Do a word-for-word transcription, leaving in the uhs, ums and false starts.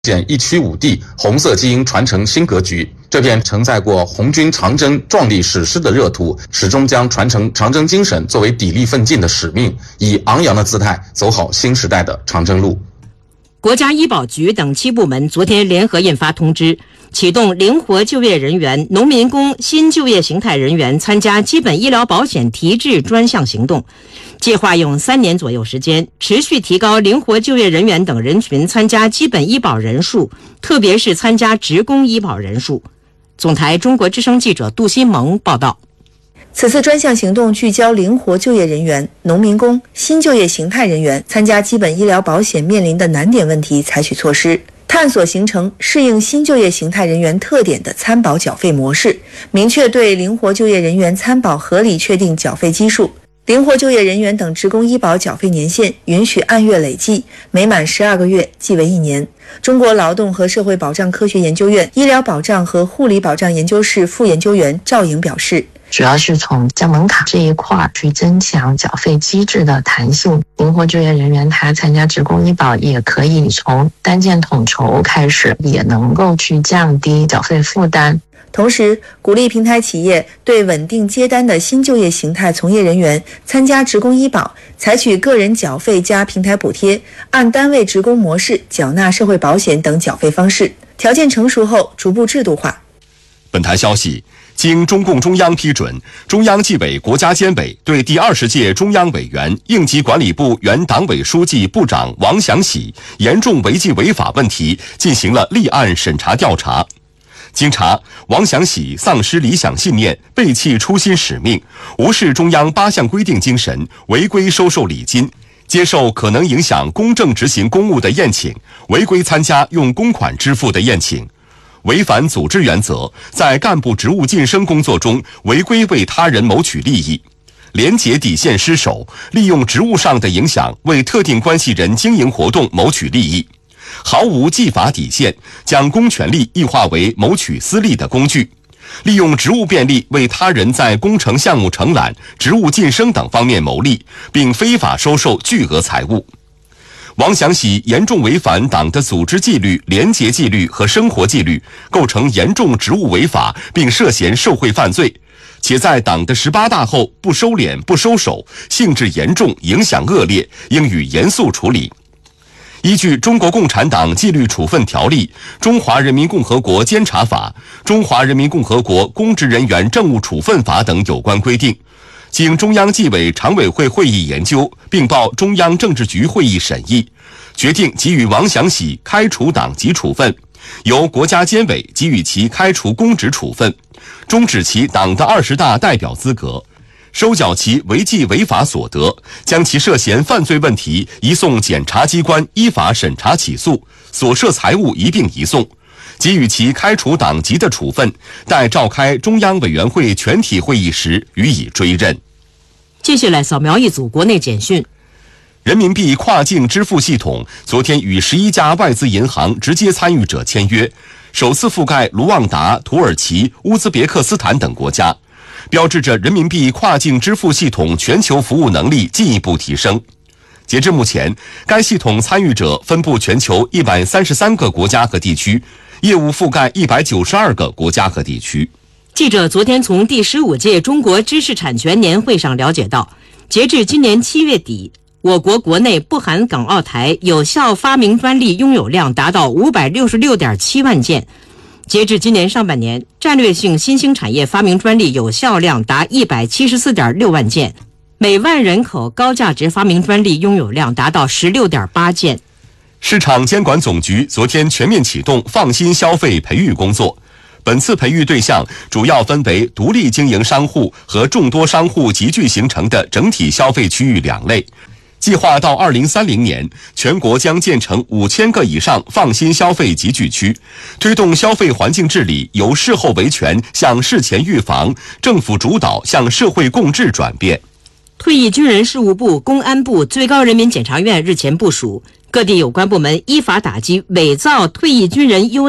建一区五地红色基因传承新格局。这片承载过红军长征壮丽史诗的热土，始终将传承长征精神作为砥砺奋进的使命，以昂扬的姿态走好新时代的长征路。 国家医保局等七部门昨天联合印发通知，启动灵活就业人员、农民工新就业形态人员参加基本医疗保险提质专项行动，计划用三年左右时间，持续提高灵活就业人员等人群参加基本医保人数，特别是参加职工医保人数。总台中国之声记者杜新萌报道。 此次专项行动聚焦灵活就业人员、农民工、新就业形态人员参加基本医疗保险面临的难点问题采取措施，探索形成适应新就业形态人员特点的参保缴费模式，明确对灵活就业人员参保合理确定缴费基数。灵活就业人员等职工医保缴费年限允许按月累计，每满十二个月即为一年。中国劳动和社会保障科学研究院医疗保障和护理保障研究室副研究员赵颖表示， 主要是从降门槛这一块去增强缴费机制的弹性。灵活就业人员他参加职工医保也可以从单件统筹开始，也能够去降低缴费负担。 同时，鼓励平台企业对稳定接单的新就业形态从业人员参加职工医保，采取个人缴费加平台补贴、按单位职工模式缴纳社会保险等缴费方式，条件成熟后逐步制度化。 本台消息，经中共中央批准，中央纪委国家监委对第二十届中央委员、应急管理部原党委书记、部长王祥喜严重违纪违法问题进行了立案审查调查。经查，王祥喜丧失理想信念，背弃初心使命，无视中央八项规定精神，违规收受礼金，接受可能影响公正执行公务的宴请，违规参加用公款支付的宴请，违反组织原则，在干部职务晋升工作中违规为他人谋取利益，廉洁底线失守，利用职务上的影响为特定关系人经营活动谋取利益，毫无纪法底线，将公权力异化为谋取私利的工具，利用职务便利为他人在工程项目承揽、职务晋升等方面谋利，并非法收受巨额财物。王祥喜严重违反党的组织纪律、廉洁纪律和生活纪律，构成严重职务违法，并涉嫌受贿犯罪，且在党的十八大后不收敛、不收手，性质严重，影响恶劣，应予严肃处理。依据《中国共产党纪律处分条例》、《中华人民共和国监察法》、《中华人民共和国公职人员政务处分法》等有关规定，经中央纪委常委会会议研究，并报中央政治局会议审议，决定给予王祥喜开除党籍处分，由国家监委给予其开除公职处分，终止其党的二十大代表资格，收缴其违纪违法所得，将其涉嫌犯罪问题移送检察机关依法审查起诉，所涉财物一并移送，给予其开除党籍的处分，待召开中央委员会全体会议时予以追认。 接下来扫描一组国内简讯。 人民币跨境支付系统昨天与十一家外资银行直接参与者签约，首次覆盖卢旺达、土耳其、乌兹别克斯坦等国家，标志着人民币跨境支付系统全球服务能力进一步提升。截至目前，该系统参与者分布全球一百三十三个国家和地区，业务覆盖一百九十二个国家和地区。 记者昨天从第十五届中国知识产权年会上了解到，截至今年七月底，我国国内不含港澳台有效发明专利拥有量达到五百六十六点七万件。截至今年上半年，战略性新兴产业发明专利有效量达一百七十四点六万件，每万人口高价值发明专利拥有量达到十六点八件。 市场监管总局昨天全面启动放心消费培育工作，本次培育对象主要分为独立经营商户和众多商户集聚形成的整体消费区域两类。计划到二零三零年，全国将建成五千个以上放心消费集聚区，推动消费环境治理由事后维权向事前预防、政府主导向社会共治转变。 退役军人事务部、公安部、最高人民检察院日前部署，各地有关部门依法打击伪造退役军人优